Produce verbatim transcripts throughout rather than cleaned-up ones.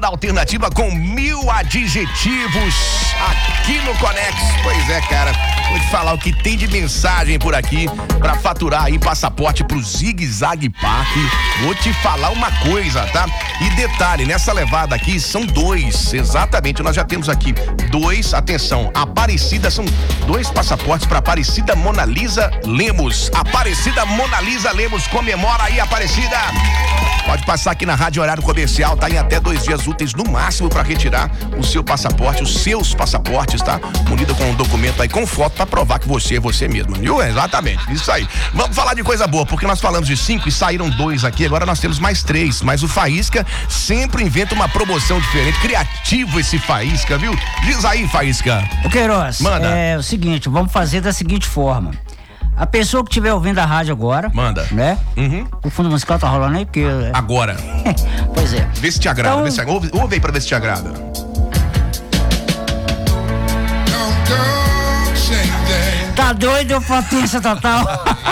Alternativa com mil adjetivos aqui no Conex. Pois é, cara, vou te falar o que tem de mensagem por aqui pra faturar aí passaporte pro Zig Zag Park. Vou te falar uma coisa, tá? E detalhe, nessa levada aqui são dois, exatamente, nós já temos aqui dois, atenção, Aparecida, são dois passaportes pra Aparecida Mona Lisa Lemos. Aparecida Mona Lisa Lemos, comemora aí, Aparecida. Pode passar aqui na rádio horário comercial, tá? Em até dois dias úteis no máximo para retirar o seu passaporte, os seus passaportes, tá? Munido com um documento aí com foto para provar que você é você mesmo, viu? Exatamente, isso aí. Vamos falar de coisa boa, porque nós falamos de cinco e saíram dois aqui, agora nós temos mais três, mas o Faísca sempre inventa uma promoção diferente, criativo esse Faísca, viu? Diz aí, Faísca. O Queiroz, manda. É o seguinte, vamos fazer da seguinte forma. A pessoa que estiver ouvindo a rádio agora, manda, né? Uhum. O fundo musical tá rolando aí, porque... Agora. Pois é. Vê se te agrada, então... vê se... Ouve, ouve aí pra ver se te agrada. Tá doido, potência total.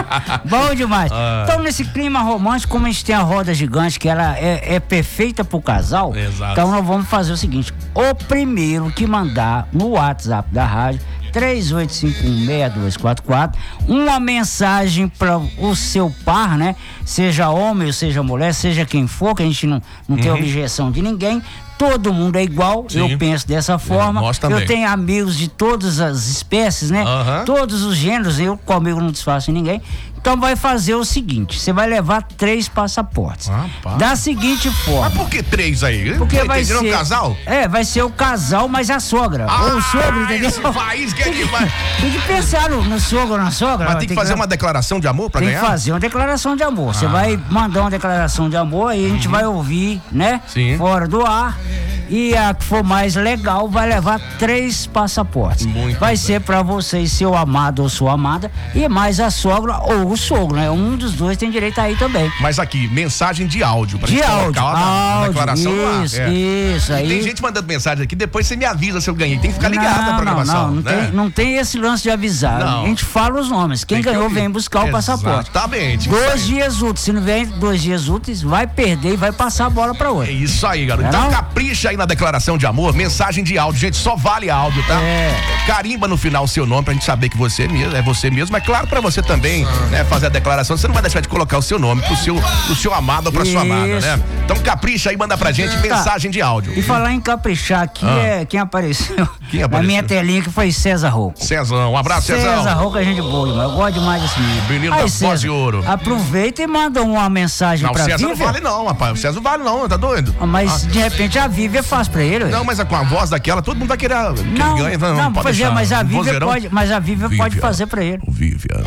Bom demais. Ah. Então, nesse clima romântico, como a gente tem a roda gigante, que ela é, é perfeita pro casal, exato. Então nós vamos fazer o seguinte: o primeiro que mandar no WhatsApp da rádio, três oito cinco um, seis dois quatro quatro, uma mensagem para o seu par, né? Seja homem ou seja mulher, seja quem for, que a gente não, não uhum. tem objeção de ninguém. Todo mundo é igual, sim. Eu penso dessa forma. Nós também. Eu tenho amigos de todas as espécies, né? Uhum. Todos os gêneros, eu comigo não desfaço em ninguém. Então vai fazer o seguinte: você vai levar três passaportes. Ah, da seguinte forma. Mas por que três aí? Porque vai ser um casal? É, vai ser o casal, mas a sogra. Ah, ou o sogro, entendeu? Esse país que é demais. Tem que pensar no, no sogro ou na sogra. Mas tem que fazer que... uma declaração de amor pra tem ganhar? Tem que fazer uma declaração de amor. Você ah. vai mandar uma declaração de amor e a gente uhum. vai ouvir, né? Sim. Fora do ar. E a que for mais legal vai levar três passaportes. Muito vai bem. ser pra vocês, seu amado ou sua amada, e mais a sogra ou o sogro, né? Um dos dois tem direito aí também. Mas aqui, mensagem de áudio. Pra de gente áudio, colocar na, áudio, na declaração isso, lá. É. Isso, aí. Tem gente mandando mensagem aqui, depois você me avisa se eu ganhei. Tem que ficar ligado não, na programação. Não, não, não, né? tem, não tem esse lance de avisar. Não. A gente fala os nomes. Quem tem ganhou que vem buscar o passaporte. Exatamente. Dois dias úteis. Se não vem dois dias úteis, vai perder e vai passar a bola pra outro. É isso aí, garoto. É então não? capricha aí na declaração de amor. Mensagem de áudio, gente, só vale áudio, tá? É. Carimba no final o seu nome pra gente saber que você mesmo, é você mesmo. É claro pra você também, né, fazer a declaração. Você não vai deixar de colocar o seu nome pro seu, pro seu amado ou pra Isso. sua amada, né? Então capricha aí, manda pra gente tá. Mensagem de áudio. E falar em caprichar aqui ah. é quem apareceu, quem apareceu na minha telinha, que foi César Rouco. César, um abraço, César. César Rouco é gente boa, irmão. Eu gosto demais desse menino. Menino aí, da César, voz de ouro. Aproveita e manda uma mensagem não, pra César Vivian. Não vale não, rapaz. O César não vale não, tá doido? Ah, mas ah. de repente a Vivian faz pra ele. Não, mas com a voz daquela, todo mundo vai querer que não, ele ganhe. Não, não, não pode fazer, mas a Vivian pode, mas a Vivian pode fazer pra ele. Vivian,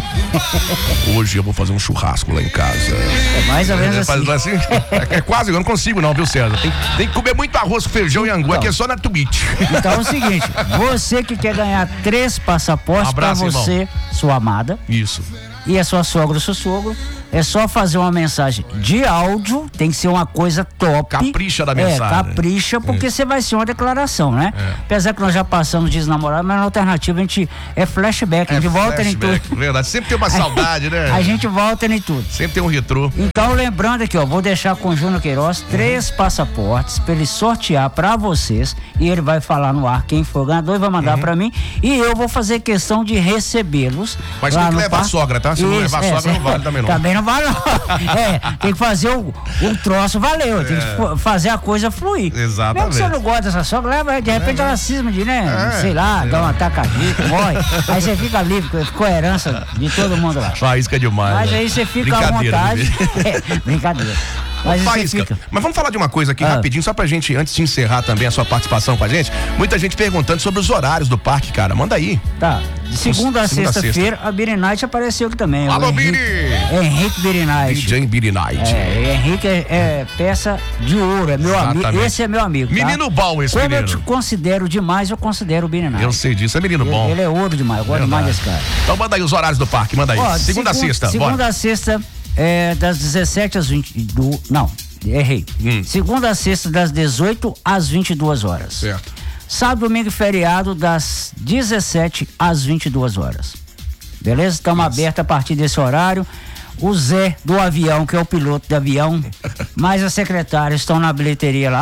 hoje eu vou fazer um churrasco lá em casa. É mais ou menos é, assim. assim. É, é quase, eu não consigo não, viu, César? Tem, tem que comer muito arroz com feijão então, e angu, aqui é só na Twitch. Então é o seguinte, você que quer ganhar três passaportes um abraço, pra você, irmão. Sua amada. Isso. E a sua sogra ou seu sogro, é só fazer uma mensagem de áudio, tem que ser uma coisa top. Capricha da mensagem. É, capricha, porque você vai ser uma declaração, né? É. Apesar que nós já passamos dias namorado, mas na alternativa a gente é flashback, a gente é volta em tudo. Verdade, sempre tem uma saudade, né? A gente volta em tudo. Sempre tem um retrô. Então, lembrando aqui, ó, vou deixar com o Júnior Queiroz três uhum. passaportes pra ele sortear pra vocês e ele vai falar no ar quem for ganhador e vai mandar uhum. pra mim e eu vou fazer questão de recebê-los. Mas tem que levar a sogra, tá? Se Isso, não levar a é, sogra, não vale também não. Também não vale não. É, tem que fazer o, o troço valeu, é. Tem que fazer a coisa fluir. Exatamente. Mesmo que você não gosta dessa sogra, leva, de repente é. ela cisma de, né, é. sei lá, é. dá uma tacadita, morre. Aí você fica livre, ficou herança de todo mundo lá. Faísca demais. Mas aí você fica à vontade. É, brincadeira. Mas, Faísca, mas vamos falar de uma coisa aqui ah. rapidinho, só pra gente, antes de encerrar também a sua participação com a gente. Muita gente perguntando sobre os horários do parque, cara. Manda aí. Tá. De segunda a sexta-feira, a Beery Night apareceu aqui também. Alô, Beery! Henrique Beery Night. D J Beery Night. É, Henrique é, é peça de ouro, é meu amigo. Esse é meu amigo. Tá? Menino bom esse Como menino. eu te considero demais, eu considero o Beery Night. Eu sei disso, é menino bom. Ele, ele é ouro demais, eu gosto demais desse cara. Então manda aí os horários do parque, manda aí. Ó, segunda a sexta, Segunda bora. a sexta, é, das dezessete às vinte do, não, errei. Hum. Segunda a sexta, das dezoito às vinte e duas horas. Certo. Sábado, domingo e feriado, das dezessete às vinte e duas horas. Beleza? Estamos abertos a partir desse horário. O Zé do avião, que é o piloto do avião, mais a secretária estão na bilheteria lá.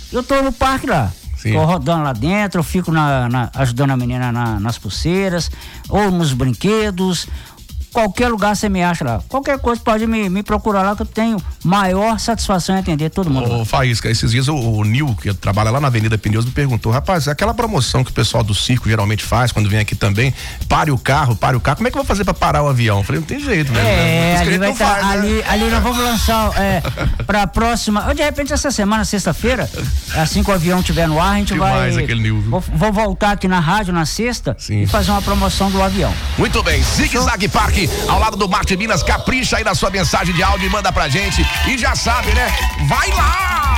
eu tô no parque lá. Sim. Tô rodando lá dentro, eu fico na, na, ajudando a menina na, nas pulseiras, ou nos brinquedos. Qualquer lugar você me acha lá. Qualquer coisa pode me, me procurar lá, que eu tenho maior satisfação em atender todo mundo. Ô, Faísca, esses dias o, o Nil, que trabalha lá na Avenida Pneus, me perguntou, rapaz, aquela promoção que o pessoal do circo geralmente faz quando vem aqui também, pare o carro, pare o carro, como é que eu vou fazer pra parar o avião? Eu falei, não tem jeito, né? É, ali vai tá, faz, né? ali, ali nós vamos lançar é, pra próxima, ou de repente essa semana, sexta-feira, assim que o avião estiver no ar, a gente Demais vai, aquele Nil, viu? vou, vou voltar aqui na rádio na sexta. Sim. E fazer uma promoção do avião. Muito bem, Zig Zag Parque, ao lado do Marte Minas, capricha aí na sua mensagem de áudio e manda pra gente. E já sabe, né? Vai lá!